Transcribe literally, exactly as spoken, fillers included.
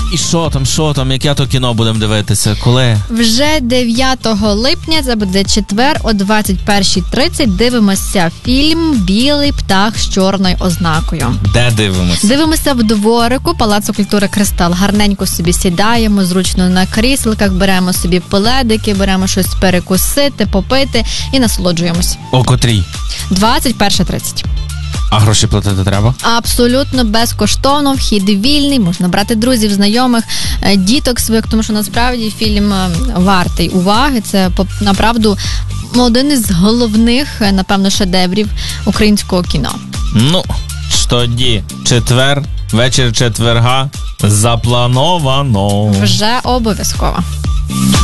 І що там, що там, яке то кіно будемо дивитися? Коли? Вже дев'ятого липня, це буде четвер, о двадцять перша тридцять дивимося фільм «Білий птах з чорною ознакою». Де дивимося? Дивимося в Дворику, Палацу культури «Кристал». Гарненько собі сідаємо, зручно на крісликах, беремо собі пледики, беремо щось перекусити, попити і насолоджуємось. О котрій? двадцять перша тридцять. А гроші платити треба? Абсолютно безкоштовно, вхід вільний, можна брати друзів, знайомих, діток своїх, тому що насправді фільм вартий уваги. Це, направду, один із головних, напевно, шедеврів українського кіно. Ну, тоді четвер, вечір четверга заплановано. Вже обов'язково.